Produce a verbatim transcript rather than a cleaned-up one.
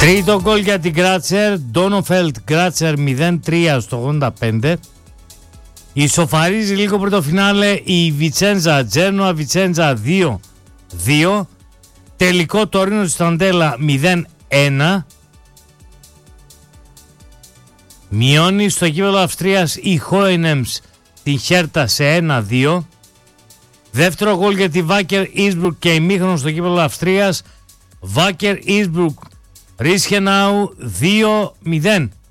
Τρίτο γκολ για την Γκράτσερ, Ντόνοφελτ Γκράτσερ μηδέν τρία στο ογδόντα πέντε. Ισοφαρίζει λίγο πριν το φινάλε η Βιτσέντζα, Τζένοα Βιτσέντζα δύο δύο. Τελικό Τωρίνο Στραντέλα μηδέν ένα. Μειώνει στο κύπελλο Αυστρίας η Χόενεμς την Χέρτα σε ένα δύο. Δεύτερο γκολ για τη Βάκερ Ίσμπρουκ και ημίχρονο στο κύπελλο Αυστρίας. Βάκερ Ίσμπρουκ Ρίσκενάου δύο μηδέν.